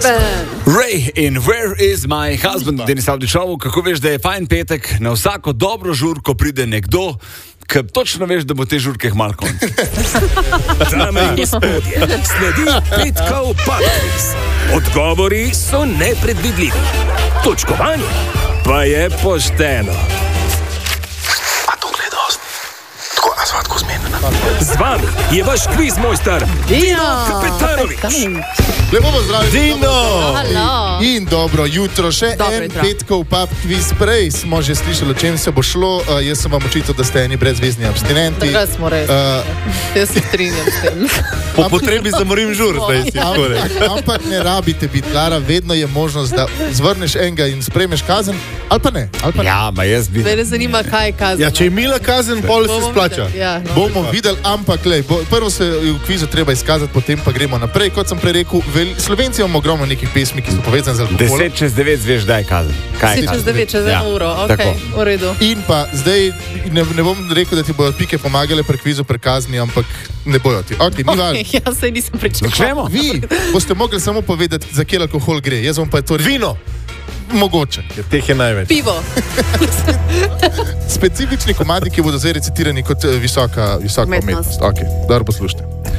Ray in Where is my husband? Denis Avdićovu, kako veš, da je fajn petek? Na vsako dobro žurko pride nekdo, ki točno veš, da bo te žurke malo konc. Dame in gospodje, sledi petkov Patris. Odgovori so nepredvidljivi. Točkovanje pa je pošteno. Z vami je vaš kviz mojster Dino Kapetanović. Lepo pozdravljeni, Halo. in dobro jutro. Še Dobro en jutro. petkov pub quiz. Prej smo že slišali, o čem se bo šlo. Jaz sem vam očital, da ste eni brezvezni abstinenti. Takrat smo res. Jaz se strinjam s tem. Po potrebi zamorim žur, zdaj si skoraj. Ampak ne rabite biti, Lara, vedno je možnost, da zvrneš enega in sprejmeš kazen, ali pa ne. Ali pa ne. Ja, ma jaz bi... Mene zanima, kaj je kazen. Ja, če je mila kazen, pol se Bomo splača. videli, ja, no. Bomo videli, ampak lej, prvo se v kvizu treba izkazati, potem pa gremo naprej. Kot sem prej rekel, Slovenci imamo ogromno nekih pesmi, ki so povezane z alkoholom. 10 čez 9 zveš, da je kazen. Kaj je 10 čez kazen? 9, čez Ja, 1 uro. Ok, tako. v redu. In pa zdaj ne bom rekel, da ti bodo pike pomagale pri kvizu, pri kazni, ampak ne bojo ti. Ok, ni važno. Jaz se nisem pričakovala. Začnemo? Vi boste mogli samo povedati, za kje alkohol gre. Jaz bom pa to rekel. Vino, Mogoče. ja, teh je največ. Pivo. Specifični komadi, ki bodo zdaj recitirani kot visoka Umetnost. umetnost. Ok, dobro poslušajte.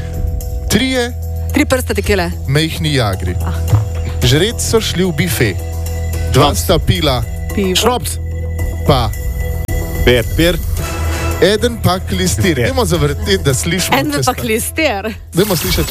3 prste tekile. Mejhni jagri. Žrec so šli v bife. 2 sta pila, Pivo. Šrops, pa per. eden pa klistir. Dajmo zavrteti, da slišimo. En pa klister. Dajmo slišati.